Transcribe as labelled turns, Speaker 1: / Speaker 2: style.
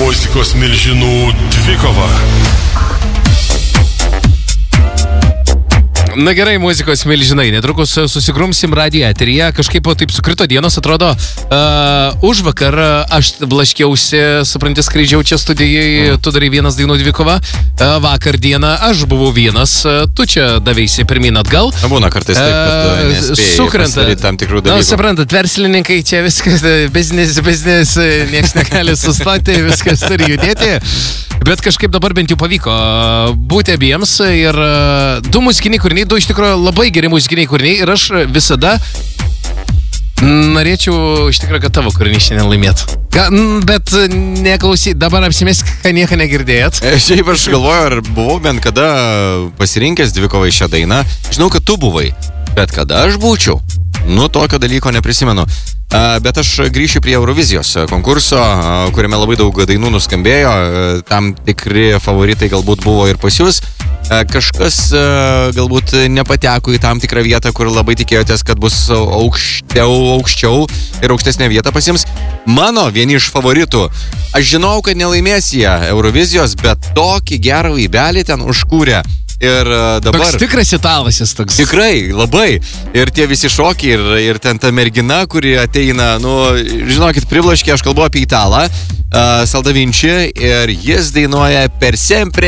Speaker 1: Muzikos milžinų dvikova.
Speaker 2: Na gerai, muzikos milžinai, netrukus susigrumsim radijo eteryje, kažkaip taip sukrito dienos, atrodo, užvakar aš blaškiausi, supranti, skrydžiau čia studijai, tu darai vienas dainų dvikova, vakar dieną aš buvau vienas, tu čia davėsi pirmin atgal.
Speaker 3: Būna kartais taip, kad nespėjai pasidaryti tam tikrų dalykų.
Speaker 2: Na, suprantat, verslininkai, čia viskas, biznis, nieks negali sustoti, viskas turi judėti. Bet kažkaip dabar bent jau pavyko būti abiems ir du muzikiniai kūriniai, du iš tikrųjų labai geri muzikiniai kūriniai ir aš visada norėčiau iš tikrųjų, kad tavo kūrinį šiandien laimėtų. Bet neklausy, dabar apsimesk, kad nieko negirdėjot.
Speaker 3: Šiaip aš galvoju, ar buvau bent kada pasirinkęs dvikovai šią dainą. Žinau, kad tu buvai, bet kada aš būčiau? Nu, tokio dalyko neprisimenu. Bet aš grįšiu prie Eurovizijos konkurso, kuriame labai daug dainų nuskambėjo. Tam tikri favoritai galbūt buvo ir pas jūs. Kažkas galbūt nepateko į tam tikrą vietą, kur labai tikėjotės, kad bus aukščiau ir aukštesnė vieta pasiims. Mano vieni iš favoritų. Aš žinau, kad nelaimės jie Eurovizijos, bet tokį gerą vaibelį ten užkūrė. Ir dabar...
Speaker 2: Toks tikras italas jis toks.
Speaker 3: Tikrai, labai. Ir tie visi šokiai, ir ten ta mergina, kuri ateina, nu, žinokit, pribloškė, aš kalbu apie italą, Saldavinči, ir jis dainuoja Per sempre